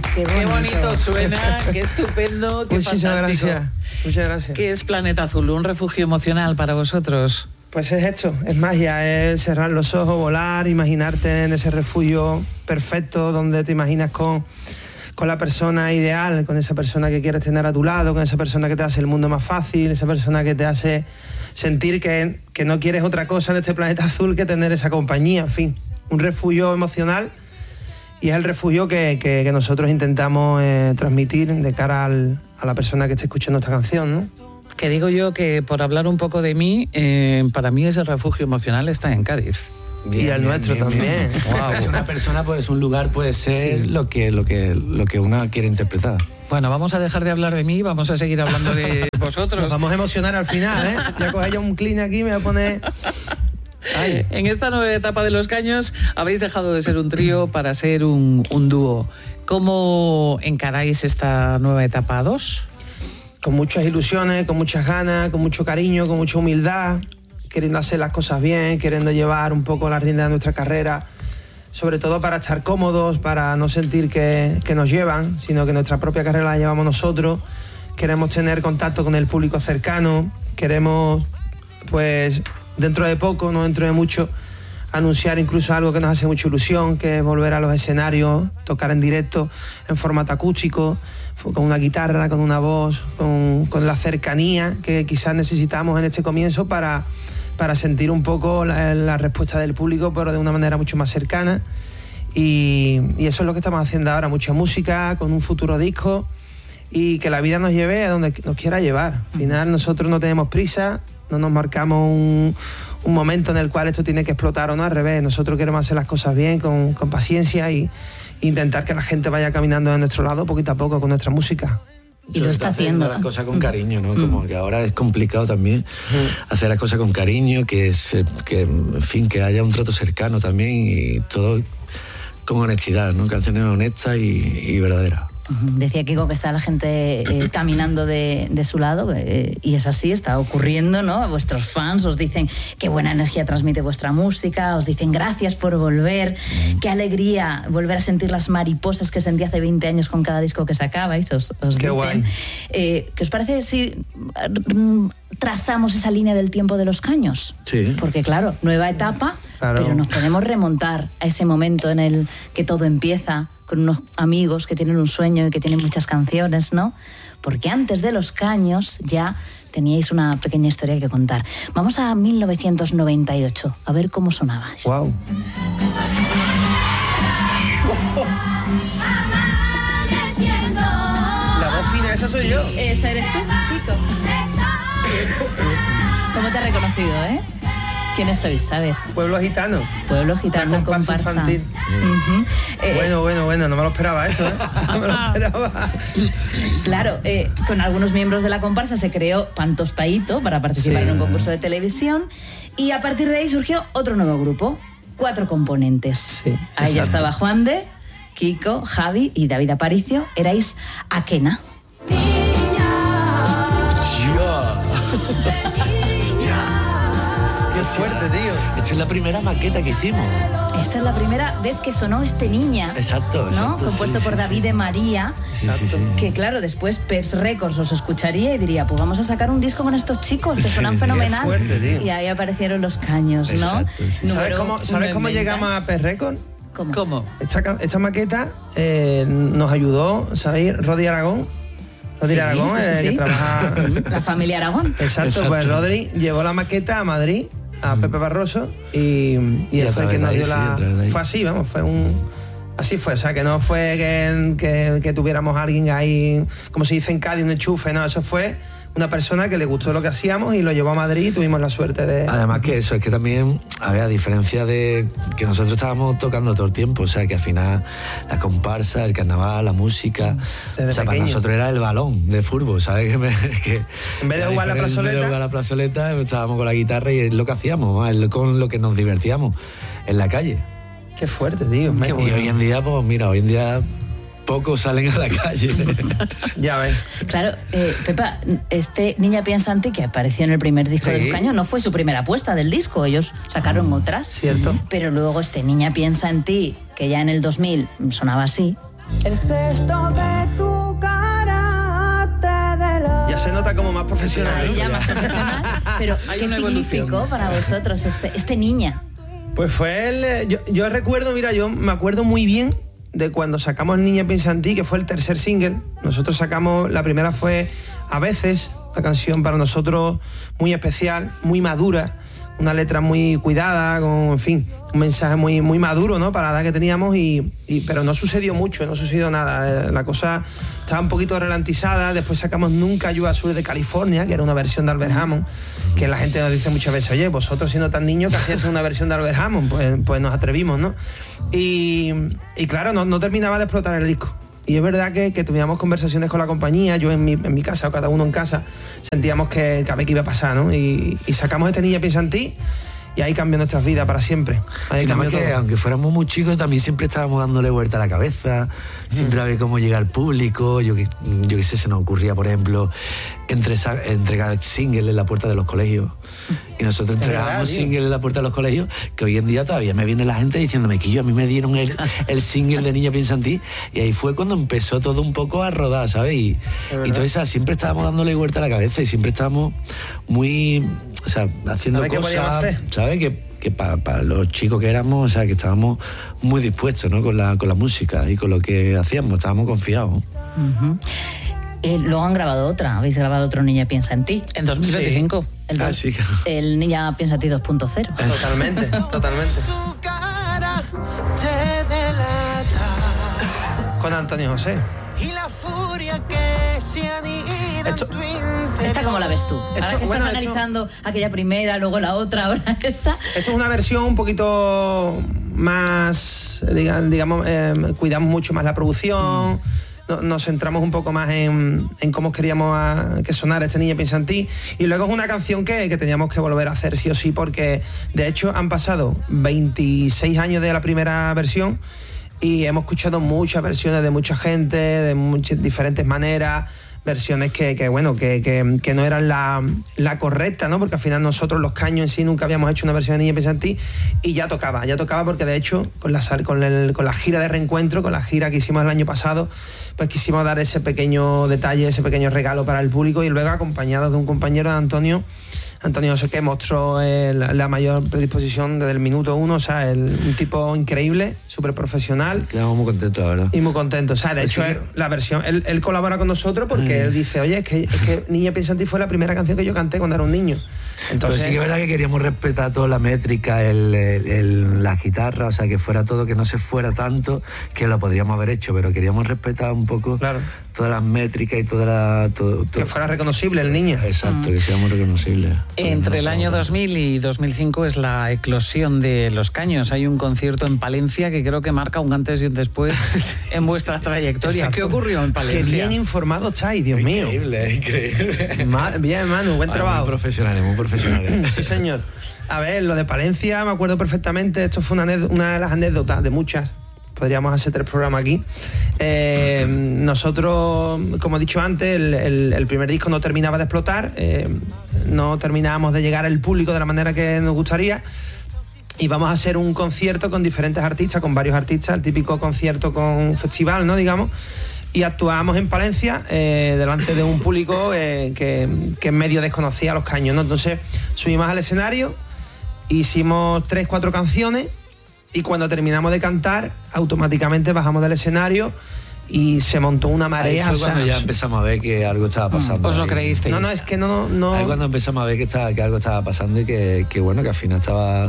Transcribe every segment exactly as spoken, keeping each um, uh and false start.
Qué bonito, qué bonito suena, qué estupendo, qué Muchísimas fantástico. gracias, muchas gracias. ¿Qué es Planeta Azul? ¿Un refugio emocional para vosotros? Pues es esto, es magia, es cerrar los ojos, volar, imaginarte en ese refugio perfecto donde te imaginas con, con la persona ideal, con esa persona que quieres tener a tu lado, con esa persona que te hace el mundo más fácil, esa persona que te hace sentir que, que no quieres otra cosa en este planeta azul que tener esa compañía, en fin, un refugio emocional. Y es el refugio que, que, que nosotros intentamos eh, transmitir de cara al, a la persona que esté escuchando esta canción, ¿no? Que digo yo que, por hablar un poco de mí, eh, para mí ese refugio emocional está en Cádiz. Bien, y el bien, nuestro bien, también. Bien. Wow. Es una persona, pues un lugar puede ser sí. lo que lo que lo que una quiere interpretar. Bueno, vamos a dejar de hablar de mí, vamos a seguir hablando de vosotros. Nos vamos a emocionar al final, ¿eh? Voy a coger yo un clean aquí y me voy a poner... Ay. En esta nueva etapa de Los Caños habéis dejado de ser un trío para ser un, un dúo. ¿Cómo encaráis esta nueva etapa a dos? Con muchas ilusiones, con muchas ganas, con mucho cariño, con mucha humildad, queriendo hacer las cosas bien, queriendo llevar un poco la rienda de nuestra carrera, sobre todo para estar cómodos, para no sentir que, que nos llevan, sino que nuestra propia carrera la llevamos nosotros. Queremos tener contacto con el público cercano, queremos, pues, dentro de poco, no dentro de mucho, anunciar incluso algo que nos hace mucha ilusión, que es volver a los escenarios, tocar en directo, en formato acústico, con una guitarra, con una voz, con, con la cercanía que quizás necesitamos en este comienzo para, para sentir un poco la, la respuesta del público, pero de una manera mucho más cercana. Y, y eso es lo que estamos haciendo ahora, mucha música, con un futuro disco, y que la vida nos lleve a donde nos quiera llevar. Al final nosotros no tenemos prisa, no nos marcamos un, un momento en el cual esto tiene que explotar o no, al revés. Nosotros queremos hacer las cosas bien, con, con paciencia, y intentar que la gente vaya caminando de nuestro lado poquito a poco con nuestra música. Y lo está haciendo. Las cosas con cariño, ¿no? Como que ahora es complicado también hacer las cosas con cariño, que, se, que, en fin, que haya un trato cercano también, y todo con honestidad, ¿no? Canciones honestas y, y verdaderas. Decía Kiko que está la gente eh, caminando de, de su lado, eh, y es así, está ocurriendo, ¿no? Vuestros fans os dicen qué buena energía transmite vuestra música, os dicen gracias por volver, qué alegría volver a sentir las mariposas que sentí hace veinte años con cada disco que sacabais, os, os qué dicen. Guay. Eh, ¿Qué os parece si trazamos esa línea del tiempo de Los Caños? Sí. Porque claro, nueva etapa, claro, pero nos podemos remontar a ese momento en el que todo empieza, con unos amigos que tienen un sueño y que tienen muchas canciones, ¿no? Porque antes de Los Caños ya teníais una pequeña historia que contar. Vamos a mil novecientos noventa y ocho, a ver cómo sonabais. Wow. La voz fina, esa soy yo. Esa eres tú, Kiko. ¿Cómo te ha reconocido, eh? ¿Quiénes sois? A ver. Pueblo Gitano. Pueblo Gitano, una comparsa, comparsa infantil. Uh-huh. eh, bueno, bueno, bueno, no me lo esperaba eso, ¿eh? No me lo esperaba. Claro, eh, con algunos miembros de la comparsa se creó Pantostaíto para participar sí. en un concurso de televisión, y a partir de ahí surgió otro nuevo grupo, Cuatro Componentes. Sí, ahí ya estaba Juan de, Kiko, Javi y David Aparicio. Erais Akena. Qué fuerte, tío. Esta es la primera maqueta que hicimos. Esta es la primera vez que sonó Este Niña. Exacto, exacto. ¿no? Compuesto sí, por sí, David sí. de María. Exacto. Sí, sí, sí. Que claro, después Peps Records os escucharía y diría, pues vamos a sacar un disco con estos chicos que suenan sí, fenomenal. Qué fuerte, tío. Y ahí aparecieron Los Caños, ¿no? Exacto, sí. ¿Sabes cómo, ¿sabes cómo llegamos a Peps Records? ¿Cómo? ¿Cómo? Esta, esta maqueta eh, nos ayudó, ¿sabéis? Rodri Aragón. Rodri sí, Aragón, sí, sí, eh, sí. que trabaja... La familia Aragón. Exacto, Exacto, pues Rodri llevó la maqueta a Madrid, a Pepe Barroso, y, y, y él fue el que nos dio la... Sí, fue así, vamos, fue un... Así fue, o sea, que no fue que, que, que tuviéramos a alguien ahí, como se dice en Cádiz, un enchufe, no, eso fue una persona que le gustó lo que hacíamos y lo llevó a Madrid y tuvimos la suerte de... Además que eso, es que también, a ver, a diferencia de que nosotros estábamos tocando todo el tiempo, o sea, que al final la comparsa, el carnaval, la música, desde o sea, pequeño. Para nosotros era el balón de fútbol, ¿sabes? Que, me, que en vez de jugar la plazoleta... En vez de jugar la plazoleta, estábamos con la guitarra y es lo que hacíamos, es con lo que nos divertíamos en la calle. Qué fuerte, tío. Qué bueno. Y hoy en día, pues mira, hoy en día... pocos salen a la calle. Ya ves. Claro, eh, Pepa, este Niña Piensa en Ti, que apareció en el primer disco sí. de Los Caños, no fue su primera apuesta del disco, ellos sacaron mm, otras. Cierto. Pero luego este Niña Piensa en Ti, que ya en el dos mil sonaba así, El gesto de tu cara te delata. Ya se nota como más profesional. Ahí ¿no? ya más profesional. Pero, Hay ¿qué una significó evolución para vosotros este, este niña? Pues fue el... Yo, yo recuerdo, mira, yo me acuerdo muy bien de cuando sacamos Niña Piensa en Ti, que fue el tercer single. Nosotros sacamos, la primera fue A Veces, una canción para nosotros muy especial, muy madura, una letra muy cuidada, con, en fin, un mensaje muy, muy maduro, ¿no? Para la edad que teníamos, y, y, pero no sucedió mucho, no sucedió nada. La cosa estaba un poquito ralentizada. Después sacamos Nunca Llueva Sur de California, que era una versión de Albert Hammond, que la gente nos dice muchas veces, oye, vosotros siendo tan niños que hacíais una versión de Albert Hammond, pues, pues nos atrevimos, ¿no? Y, y claro, no, no terminaba de explotar el disco. Y es verdad que, que tuvimos conversaciones con la compañía, yo en mi, en mi casa o cada uno en casa, sentíamos que, que a ver qué iba a pasar, ¿no? Y, y sacamos este Niña Piensa en Ti y ahí cambió nuestras vidas para siempre. Ahí Sí, nada más cambió que, todo. aunque fuéramos muy chicos, también siempre estábamos dándole vuelta a la cabeza, siempre a ver cómo llega al público. Yo que, yo que sé, se nos ocurría, por ejemplo, entre, entregar singles en la puerta de los colegios. Y nosotros entregábamos singles en la puerta de los colegios, que hoy en día todavía me viene la gente diciéndome que yo, a mí me dieron el, el single de Niña Piensa en Ti, y ahí fue cuando empezó todo un poco a rodar, ¿sabes? Y, y todo eso, siempre estábamos dándole vuelta a la cabeza y siempre estábamos muy, o sea, haciendo cosas, ¿sabes? Que, que para pa los chicos que éramos, o sea, que estábamos muy dispuestos, ¿no? Con la, con la música y con lo que hacíamos, estábamos confiados. Uh-huh. Eh, luego han grabado otra, habéis grabado otro Niña Piensa en Ti. En dos mil veinticinco. Sí. El, ah, sí, claro. el Niña Piensa en Ti dos punto cero. Totalmente, totalmente. Con Antonio José. Y la furia que se anida Esto, en tu interior. ¿Esta cómo la ves tú? Ahora Esto, que bueno, estás esto- analizando aquella primera, luego la otra, ahora esta. Esto es una versión un poquito más, diga- digamos, eh, cuidamos mucho más la producción, no- nos centramos un poco más en, en cómo queríamos a- que sonara este Niña Piensa en Ti, y luego es una canción que, que teníamos que volver a hacer sí o sí, porque de hecho han pasado veintiséis años de la primera versión y hemos escuchado muchas versiones de mucha gente, de muchas diferentes maneras, versiones que, que bueno, que, que, que no eran la, la correcta, ¿no? Porque al final nosotros, Los Caños en sí, nunca habíamos hecho una versión de Niña Piensa en Ti, y ya tocaba, ya tocaba porque de hecho con la, con, el, con la gira de reencuentro, con la gira que hicimos el año pasado, pues quisimos dar ese pequeño detalle, ese pequeño regalo para el público, y luego acompañados de un compañero de Antonio, Antonio José, que mostró el, la mayor predisposición desde el minuto uno, o sea, el, un tipo increíble, súper profesional. Quedamos muy contentos, la verdad. Y muy contentos. O sea, de Pues hecho, sí. él- la versión, él, él colabora con nosotros porque Mm. él dice, oye, es que, es que Niña Piensa en Ti fue la primera canción que yo canté cuando era un niño. Entonces, Pero sí que es verdad que queríamos respetar toda la métrica, el, el- el- la guitarra, o sea, que fuera todo, que no se fuera tanto, que lo podríamos haber hecho, pero queríamos respetar un poco Claro. todas las métricas y toda la... Todo, todo- que fuera reconocible el niño. Exacto, que seamos reconocibles. Entre el año dos mil y dos mil cinco es la eclosión de Los Caños. Hay un concierto en Palencia que creo que marca un antes y un después en vuestra trayectoria. Exacto. ¿Qué ocurrió en Palencia? Qué bien informado estáis, Dios mío. Increíble, increíble. Ma- bien, Manu, buen Vale, trabajo. Muy profesionales, muy profesionales. Sí, señor. A ver, lo de Palencia me acuerdo perfectamente. Esto fue una, anécdota- una de las anécdotas, de muchas. Podríamos hacer tres programas aquí. Eh, nosotros, como he dicho antes, el, el- el primer disco no terminaba de explotar. eh, no terminábamos de llegar al público de la manera que nos gustaría. Y vamos a hacer un concierto con diferentes artistas, con varios artistas, el típico concierto con festival, ¿no? Digamos. Y actuábamos en Palencia eh, delante de un público eh, que, que medio desconocía Los Caños, ¿no? Entonces subimos al escenario, hicimos tres, cuatro canciones, y cuando terminamos de cantar, automáticamente bajamos del escenario y se montó una Ahí marea. fue o sea, cuando ya empezamos a ver que algo estaba pasando. ¿Os lo ahí. creísteis? no, no, es que no, no. Ahí cuando empezamos a ver que, estaba, que algo estaba pasando y que, que bueno, que al final estaba,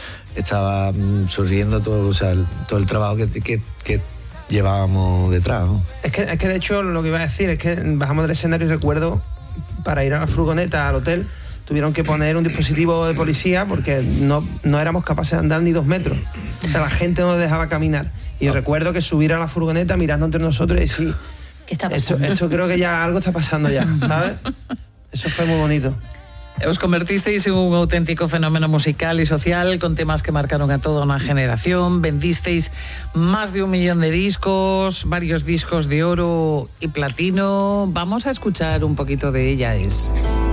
estaba mm, surgiendo todo, o sea, el, todo el trabajo que, que, que llevábamos detrás, ¿no? Es que, es que de hecho lo que iba a decir es que bajamos del escenario y recuerdo, para ir a la furgoneta al hotel, tuvieron que poner un dispositivo de policía porque no, no éramos capaces de andar ni dos metros. O sea, la gente no nos dejaba caminar. Y recuerdo que subir a la furgoneta mirando entre nosotros y decir, ¿Qué está esto, pasando? esto creo que ya algo está pasando ya, ¿sabes? Eso fue muy bonito. Os convertisteis en un auténtico fenómeno musical y social con temas que marcaron a toda una generación. Vendisteis más de un millón de discos, varios discos de oro y platino. Vamos a escuchar un poquito de Ella Es.